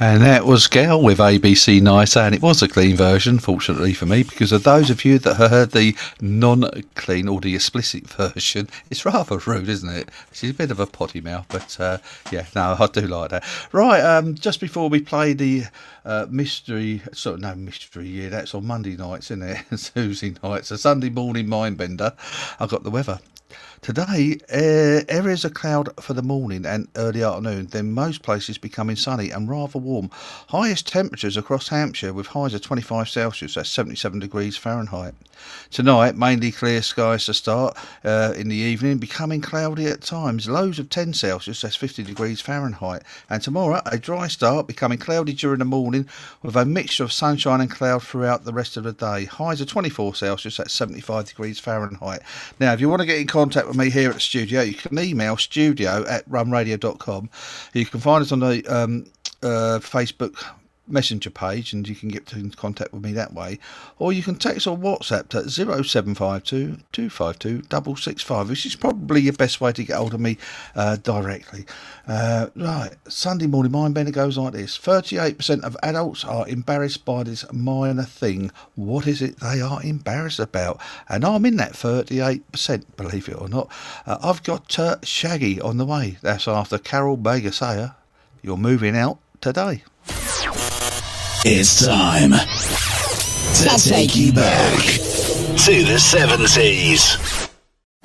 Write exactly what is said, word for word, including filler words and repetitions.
And that was Gal with A B C Nicer, and it was a clean version, fortunately for me, because of those of you that heard the non-clean or the explicit version, it's rather rude, isn't it? She's a bit of a potty mouth, but uh, yeah, no, I do like that. Right, um, just before we play the uh, mystery, sort of no mystery, yeah, that's on Monday nights, isn't it? Tuesday nights, a Sunday morning mind bender. I got the weather. Today, uh, areas of cloud for the morning and early afternoon, then most places becoming sunny and rather warm. Highest temperatures across Hampshire with highs of twenty-five Celsius, that's seventy-seven degrees Fahrenheit. Tonight, mainly clear skies to start uh, in the evening, becoming cloudy at times. Lows of ten Celsius, that's fifty degrees Fahrenheit. And tomorrow, a dry start, becoming cloudy during the morning with a mixture of sunshine and cloud throughout the rest of the day. Highs of twenty-four Celsius, that's seventy-five degrees Fahrenheit. Now, if you want to get in contact with me here at the studio, you can email studio at rumradio dot com. You can find us on the um, uh, Facebook Messenger page, and you can get in contact with me that way, or you can text or WhatsApp to zero seven five two, two five two, six six five, which is probably your best way to get hold of me uh, directly. Uh, right, Sunday morning mind bender goes like this. thirty-eight percent of adults are embarrassed by this minor thing. What is it they are embarrassed about? And I'm in that thirty-eight percent, believe it or not. Uh, I've got uh, Shaggy on the way. That's after Carol Bager-Sayer. You're moving out today. It's time to take you back to the seventies.